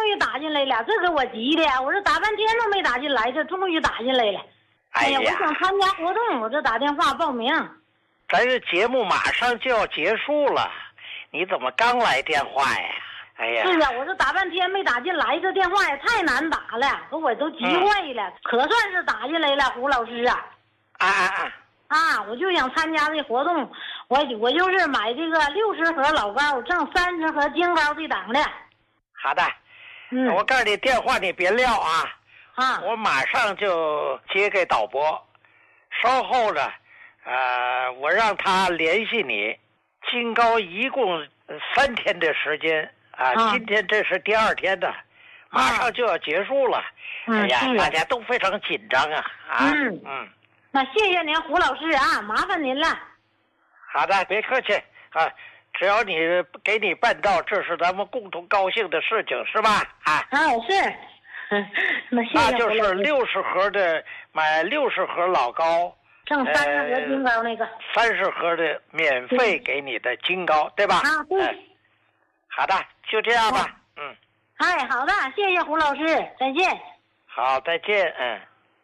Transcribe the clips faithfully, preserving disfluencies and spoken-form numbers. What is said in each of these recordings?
于打进来了，这给我急的，我说打半天都没打进来，这终于打进来了。哎呀，我想参加活动，我这打电话报名。 咱这节目马上就要结束了，你怎么刚来电话呀？哎呀， 是啊，我这打半天没打进来，这电话也太难打了，给我都急坏了、嗯。可算是打进来了，胡老师啊！ 啊啊啊！ 啊，我就想参加这活动，我我就是买这个六十盒老高，挣三十盒金高的档的。 好的， 嗯， 我告诉你，电话你别撂啊！ 啊， 我马上就接给导播，稍后呢，呃，我让他联系你。金高一共三天的时间啊，啊今天这是第二天的，马上就要结束了。 啊、 哎呀、 嗯， 大家都非常紧张啊！啊， 嗯嗯， 那谢谢您，胡老师啊，麻烦您了。 好的，别客气啊。只要你给你办到，这是咱们共同高兴的事情，是吧？啊， 啊是，那谢谢。 那就是六十盒的，买六十盒老高， 挣三十盒金高那个。 三十盒的免费给你的金高，对吧？ 啊，对、嗯。 好的，就这样吧。嗯。 哎，好的，谢谢胡老师，再见。 好，再见。嗯。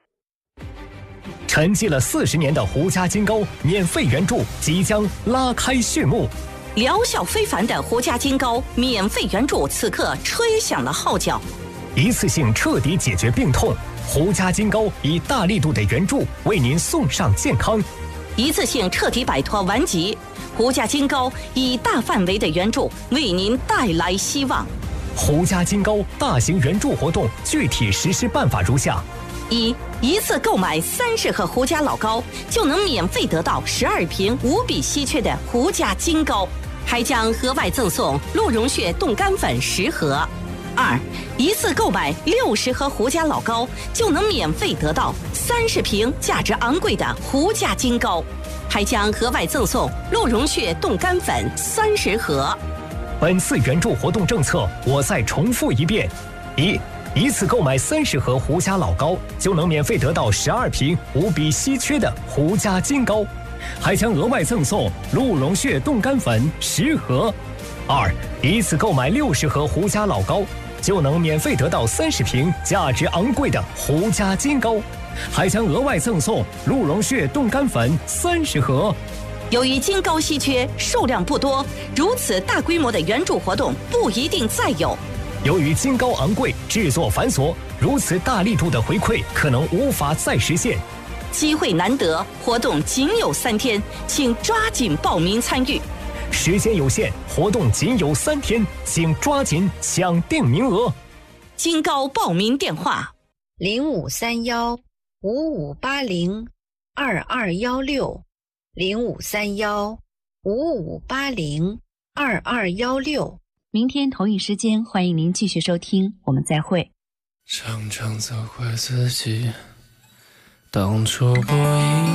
沉寂了四十年的胡家金高免费援助即将拉开序幕。 疗效非凡的胡家金高免费援助此刻吹响了号角， 一次性彻底解决病痛，胡家金高以大力度的援助为您送上健康， 一次性彻底摆脱顽疾，胡家金高以大范围的援助为您带来希望。 胡家金高大型援助活动具体实施办法如下： 一、一次购买三十盒胡家老高，就能免费得到十二瓶无比稀缺的胡家金高，还将额外赠送鹿茸血冻干粉十盒。二、一次购买六十盒胡家老高，就能免费得到三十瓶价值昂贵的胡家金高，还将额外赠送鹿茸血冻干粉三十盒。 本次援助活动政策，我再重复一遍：一、一次购买三十盒胡家老高，就能免费得到十二瓶无比稀缺的胡家金高，还将额外赠送鹿茸血冻干粉十盒。二、一次购买六十盒胡家老高，就能免费得到三十瓶价值昂贵的胡家金高，还将额外赠送鹿茸血冻干粉三十盒。 由于金高稀缺，数量不多，如此大规模的援助活动不一定再有。 由于金高昂贵，制作繁琐，如此大力度的回馈可能无法再实现。 机会难得，活动仅有三天，请抓紧报名参与。 时间有限，活动仅有三天，请抓紧抢定名额。 金高报名电话： 零五三幺五五八零二二幺六，零五三幺五五八零二二幺六。 明天同一时间，欢迎您继续收听，我们再会。 常常责怪自己当初不应